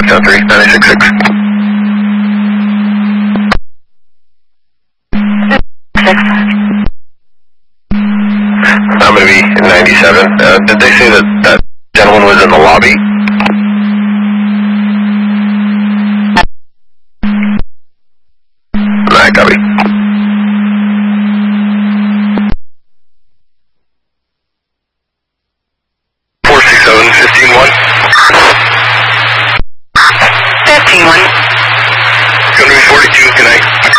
603, 966. I'm going to be in 97. Did they say that that gentleman was in the lobby? Alright, copy. 467, 15-1. 15-1. Going to be 42, good night.